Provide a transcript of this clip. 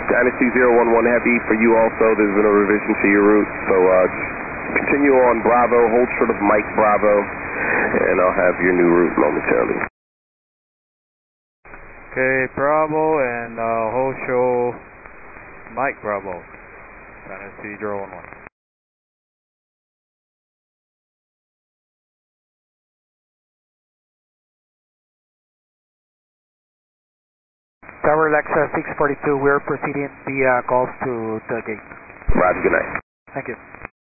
Dynasty 011 Heavy, for you also, there's been a revision to your route, so continue on Bravo, hold short of Mike Bravo, and I'll have your new route momentarily. Okay, Bravo and hold show Mike Bravo, Dynasty 011. Tower Alexa 642, we're proceeding via calls to the gate. Roger, good night. Thank you.